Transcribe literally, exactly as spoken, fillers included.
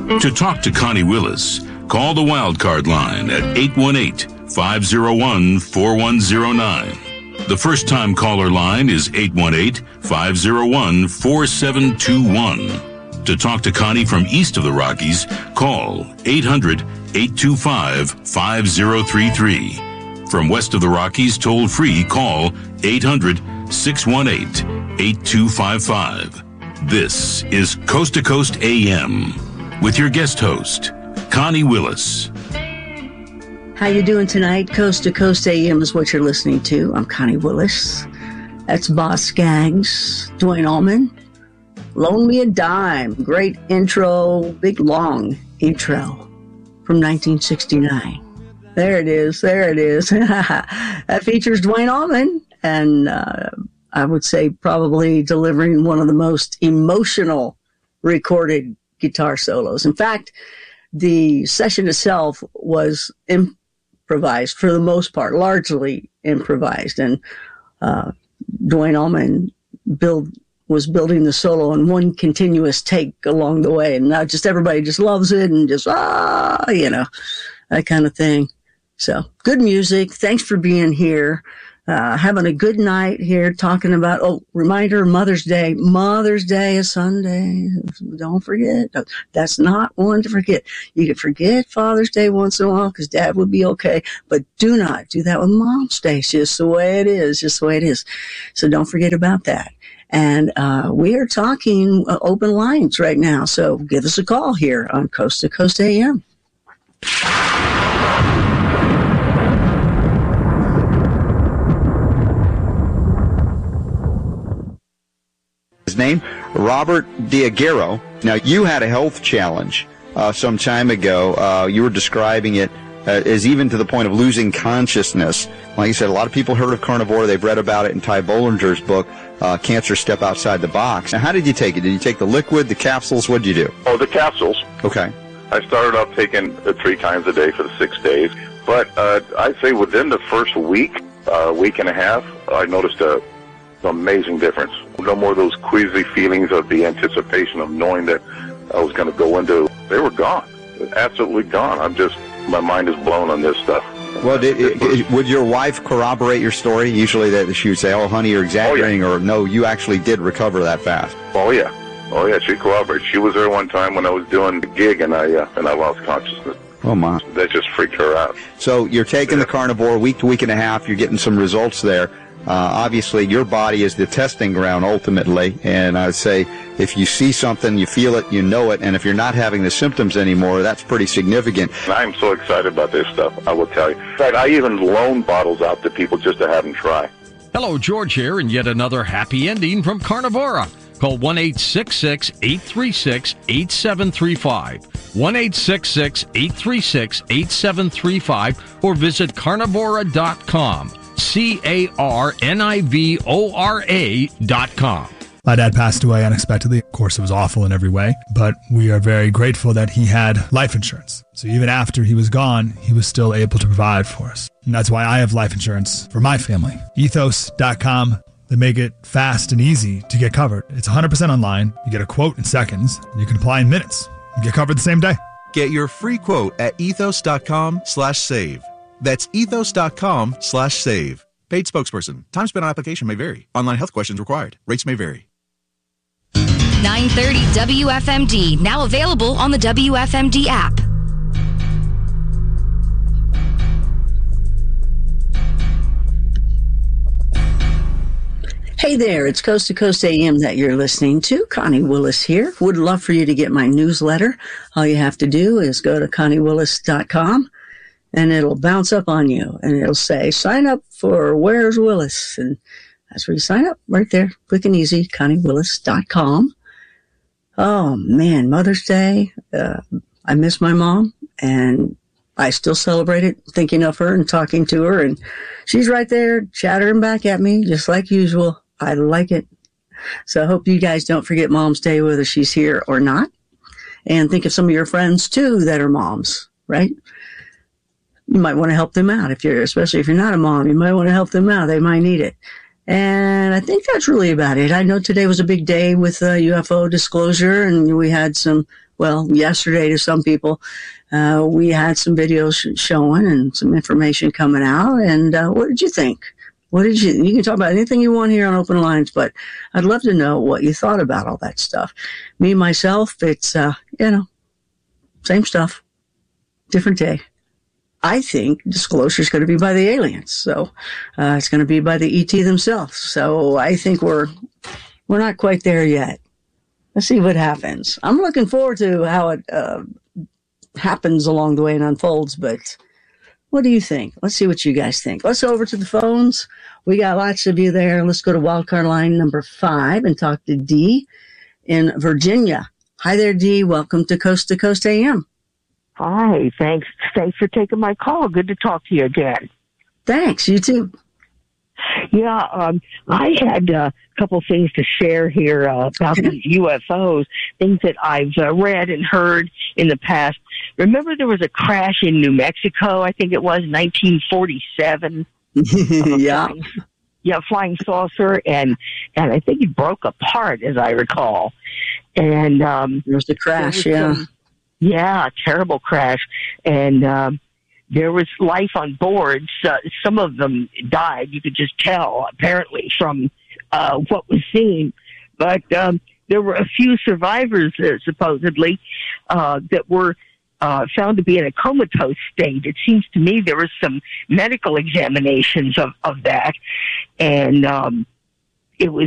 To talk to Connie Willis, call the Wildcard line at eight one eight, five oh one, four one oh nine. The first-time caller line is eight one eight, five oh one, four seven two one. To talk to Connie from east of the Rockies, call eight hundred, eight two five, five oh three three. From west of the Rockies, toll-free, call eight hundred, six one eight, eight two five five. This is Coast to Coast A M with your guest host, Connie Willis. How you doing tonight? Coast to Coast A M is what you're listening to. I'm Connie Willis. That's Boss Skaggs, Duane Allman. Loan Me a Dime. Great intro, big long intro from nineteen sixty-nine. There it is. There it is. That features Duane Allman, and uh, I would say probably delivering one of the most emotional recorded guitar solos. In fact, the session itself was improvised for the most part, largely improvised, and uh, Duane Allman build. was building the solo in one continuous take along the way. And now just everybody just loves it and just, ah, you know, that kind of thing. So good music. Thanks for being here. Uh, having a good night here talking about, oh, reminder, Mother's Day. Mother's Day is Sunday. Don't forget. That's not one to forget. You can forget Father's Day once in a while because Dad would be okay, but do not do that with Mom's Day. It's just the way it is, just the way it is. So don't forget about that. And uh, we are talking uh, open lines right now, so give us a call here on Coast to Coast A M. His name, Robert Diaghiero. Now, you had a health challenge uh, some time ago. Uh, you were describing it uh, as even to the point of losing consciousness. Like you said, a lot of people heard of carnivore. They've read about it in Ty Bollinger's book, uh, Cancer Step Outside the Box. Now, how did you take it? Did you take the liquid, the capsules? What did you do? Oh, the capsules. Okay. I started off taking it three times a day for the six days. But uh, I'd say within the first week, uh, week and a half, I noticed a amazing difference. No more of those queasy feelings of the anticipation of knowing that I was going to go into. They were gone. Absolutely gone. I'm just, my mind is blown on this stuff. Well, did, it, would your wife corroborate your story? Usually that she would say, oh, honey, you're exaggerating, oh, yeah. Or no, you actually did recover that fast. Oh, yeah. Oh, yeah, she corroborated. She was there one time when I was doing the gig, and I, uh, and I lost consciousness. Oh, my. That just freaked her out. So you're taking yeah. the carnivore week to week and a half. You're getting some results there. Uh, obviously, your body is the testing ground ultimately, and I would say if you see something, you feel it, you know it, and if you're not having the symptoms anymore, that's pretty significant. I'm so excited about this stuff, I will tell you. In fact, I even loan bottles out to people just to have them try. Hello, George here, and yet another happy ending from Carnivora. Call one eight six six, eight three six, eight seven three five, one eight six six, eight three six, eight seven three five, or visit carnivora dot com. C A R N I V O R A dot com. My dad passed away unexpectedly. Of course, it was awful in every way, but we are very grateful that he had life insurance. So even after he was gone, he was still able to provide for us. And that's why I have life insurance for my family. ethos dot com. They make it fast and easy to get covered. It's one hundred percent online. You get a quote in seconds, and you can apply in minutes. You get covered the same day. Get your free quote at ethos dot com slash save. That's ethos dot com slash save. Paid spokesperson. Time spent on application may vary. Online health questions required. Rates may vary. nine thirty W F M D. Now available on the W F M D app. Hey there, it's Coast to Coast A M that you're listening to. Connie Willis here. Would love for you to get my newsletter. All you have to do is go to connie willis dot com. And it'll bounce up on you, and it'll say, sign up for Where's Willis? And that's where you sign up, right there, quick and easy, connie willis dot com. Oh, man, Mother's Day. Uh, I miss my mom, and I still celebrate it, thinking of her and talking to her, and she's right there chattering back at me, just like usual. I like it. So I hope you guys don't forget Mom's Day, whether she's here or not. And think of some of your friends, too, that are moms, right? You might want to help them out if you're, especially if you're not a mom, you might want to help them out. They might need it. And I think that's really about it. I know today was a big day with uh, U F O disclosure, and we had some well, yesterday to some people, uh, we had some videos sh- showing and some information coming out. And uh, what did you think? What did you, you can talk about anything you want here on Open Lines, but I'd love to know what you thought about all that stuff. Me, myself, it's, uh, you know, same stuff, different day. I think disclosure is going to be by the aliens. So uh, it's going to be by the E T themselves. So I think we're, we're not quite there yet. Let's see what happens. I'm looking forward to how it uh, happens along the way and unfolds, but what do you think? Let's see what you guys think. Let's go over to the phones. We got lots of you there. Let's go to wildcard line number five and talk to Dee in Virginia. Hi there, Dee. Welcome to Coast to Coast A M. Hi, thanks. Thanks for taking my call. Good to talk to you again. Thanks. You too. Yeah, um, I had uh, a couple things to share here uh, about these U F Os, things that I've uh, read and heard in the past. Remember there was a crash in New Mexico, I think it was nineteen forty-seven. Yeah. Flying, yeah, flying saucer, and, and I think it broke apart, as I recall. And um, there was a crash, was yeah. Some, yeah, terrible crash. And um, there was life on board. So some of them died. You could just tell, apparently, from uh, what was seen. But um, there were a few survivors, uh, supposedly, uh, that were uh, found to be in a comatose state. It seems to me there was some medical examinations of, of that. And um, it was